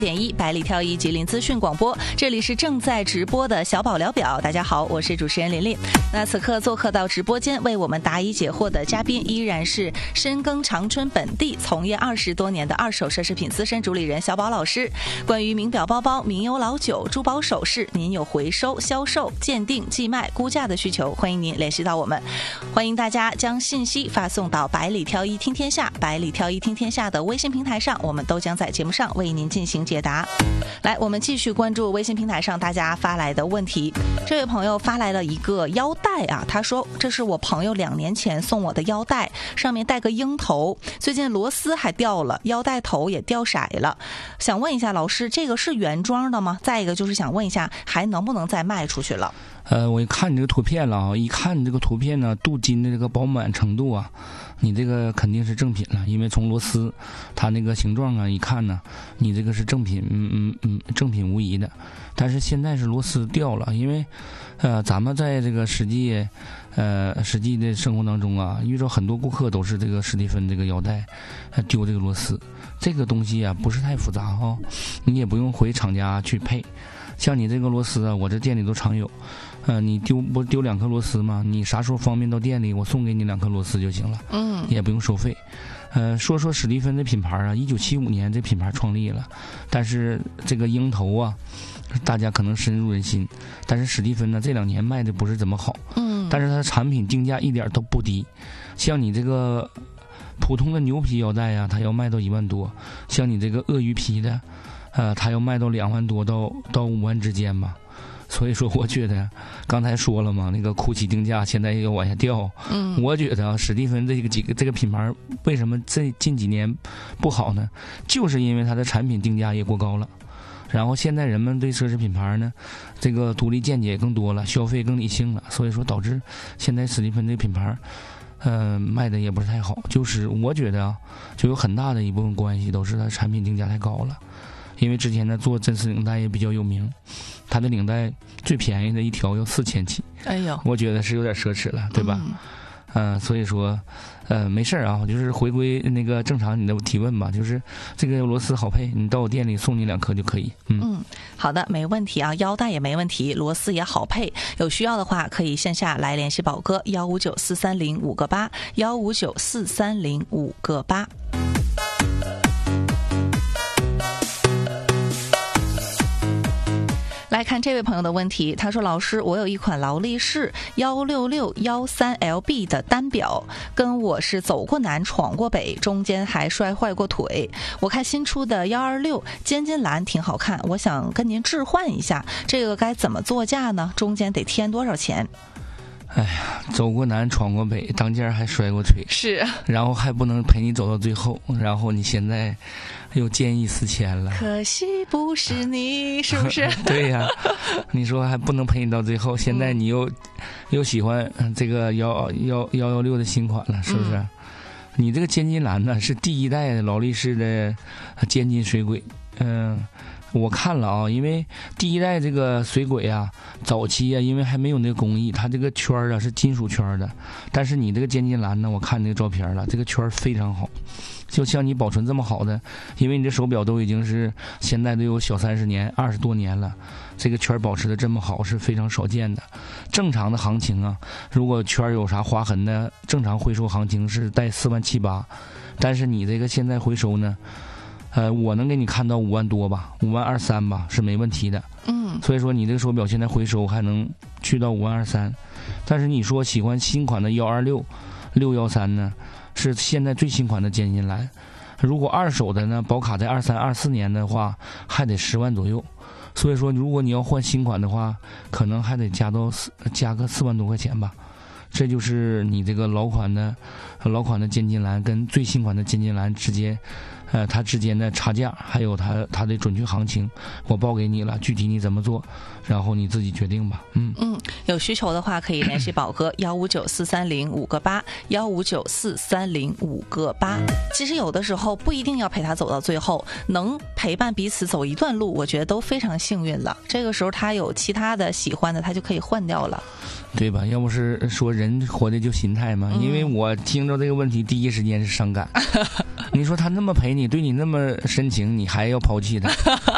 1百里挑一吉林资讯广播，这里是正在直播的小宝聊表。大家好，我是主持人琳琳。那此刻做客到直播间为我们答疑解惑的嘉宾依然是深耕长春本地从业20多年的二手奢侈品资深主理人小宝老师。关于名表包包、名优老酒、珠宝首饰，您有回收、销售、鉴定、寄卖、估价的需求，欢迎您联系到我们。欢迎大家将信息发送到百里挑一听天下、百里挑一听天下的微信平台上，我们都将在节目上为您进行解答。来，我们继续关注微信平台上大家发来的问题。这位朋友发来了一个腰带啊，他说这是我朋友2年前送我的腰带，上面带个鹰头，最近螺丝还掉了，腰带头也掉色了，想问一下老师，这个是原装的吗？再一个就是想问一下，还能不能再卖出去了？ 我一看你这个图片了啊，一看你这个图片呢，镀金的这个饱满程度啊，你这个肯定是正品了，因为从螺丝它那个形状啊一看呢，你这个是正品，正品无疑的。但是现在是螺丝掉了，因为咱们在这个实际的生活当中啊，遇到很多顾客都是这个史蒂芬这个腰带丢这个螺丝，这个东西啊不是太复杂哈，你也不用回厂家去配。像你这个螺丝啊，我这店里都常有，你丢2颗螺丝吗？你啥时候方便到店里，我送给你2颗螺丝就行了，也不用收费。说史蒂芬的品牌啊，1975年这品牌创立了，但是这个鹰头啊，大家可能深入人心，但是史蒂芬呢这2年卖的不是怎么好，但是它的产品定价一点都不低，像你这个普通的牛皮腰带啊，它要卖到1万多，像你这个鳄鱼皮的。它要卖到2万多到5万之间吧，所以说我觉得刚才说了嘛，那个哭泣定价现在要往下掉。我觉得史蒂芬这个品牌为什么这近几年不好呢？就是因为它的产品定价也过高了，然后现在人们对奢侈品牌呢，这个独立见解更多了，消费更理性了，所以说导致现在史蒂芬这个品牌卖的也不是太好。就是我觉得啊，就有很大的一部分关系都是它产品定价太高了。因为之前呢做真丝领带也比较有名，它的领带最便宜的一条要4000起，哎呦，我觉得是有点奢侈了，对吧？所以说没事啊，就是回归那个正常你的提问吧，就是这个螺丝好配，你到我店里送你2颗就可以。 好的，没问题啊，腰带也没问题，螺丝也好配，有需要的话可以线下来联系宝哥1594305个8，1594305个8。来看这位朋友的问题，他说：老师，我有一款劳力士16613LB 的单表，跟我是走过南闯过北，中间还摔坏过腿。我看新出的126尖金蓝挺好看，我想跟您置换一下，这个该怎么做价呢？中间得添多少钱？ 哎呀，走过南闯过北，当间还摔过腿， 是， 然后还不能陪你走到最后，然后你现在又见异思迁了， 可惜不是你，是不是？ 对呀，你说还不能陪你到最后，现在你又喜欢这个116的新款了，是不是？你这个尖金蓝呢是第1代的劳力士的尖金水鬼，我看了啊，因为第1代这个水鬼啊，早期啊，因为还没有那个工艺，它这个圈啊是金属圈的。但是你这个尖金蓝呢，我看那个照片了，这个圈非常好。就像你保存这么好的，因为你这手表都已经是现在都有小30年、20多年了，这个圈保持的这么好是非常少见的。正常的行情啊，如果圈有啥划痕的，正常回收行情是带4万7、8，但是你这个现在回收呢？我能给你看到5万多吧，5万23吧，是没问题的。所以说你这个手表现在回收还能去到5万23，但是你说喜欢新款的126、613呢，是现在最新款的尖金蓝。如果二手的呢，保卡在23、24年的话，还得10万左右。所以说，如果你要换新款的话，可能还得加个4万多块钱吧。这就是你这个老款的尖金蓝跟最新款的尖金蓝之间，它之间的差价，还有它的准确行情，我报给你了，具体你怎么做，然后你自己决定吧。 有需求的话可以联系宝哥1594305个8，1594305个8。其实有的时候不一定要陪他走到最后，能陪伴彼此走一段路，我觉得都非常幸运了。这个时候他有其他的喜欢的，他就可以换掉了。 对吧？要不是说人活的就心态嘛，因为我听着这个问题第一时间是伤感。你说他那么陪你，对你那么深情，你还要抛弃他？